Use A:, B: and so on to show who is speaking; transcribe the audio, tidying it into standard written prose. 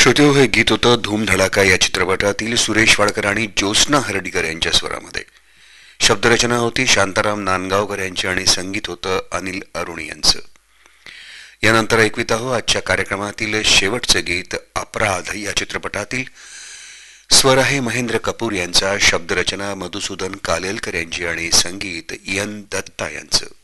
A: श्रोते हे गीत होतं धूम धडाका या चित्रपटातील सुरेश वाडकर आणि ज्योत्स्ना हर्डीकर यांच्या स्वरामध्ये. शब्दरचना होती शांताराम नांदगावकर यांची आणि संगीत होतं अनिल अरुणी यांचं. यानंतर ऐकवीत आहोत आजच्या कार्यक्रमातील शेवटचे गीत अपराध या चित्रपटातील. स्वर आहे महेंद्र कपूर यांचा, शब्दरचना मधुसूदन कालेलकर यांची आणि संगीत एन दत्ता यांचं.